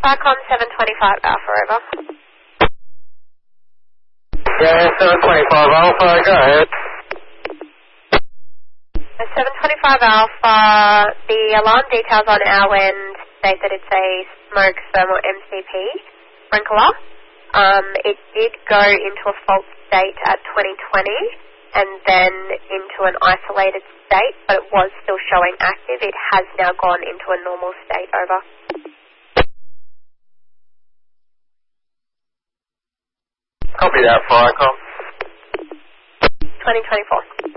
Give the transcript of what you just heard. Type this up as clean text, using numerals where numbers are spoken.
Falcon 725 Alpha, over. Yeah, 725 Alpha, go ahead. 725 Alpha, the alarm details on our end state that it's a smoke thermal MCP sprinkler. It did go into a fault state at 2020 and then into an isolated state, but it was still showing active. It has now gone into a normal state, over. Copy that, Falcon. 2024.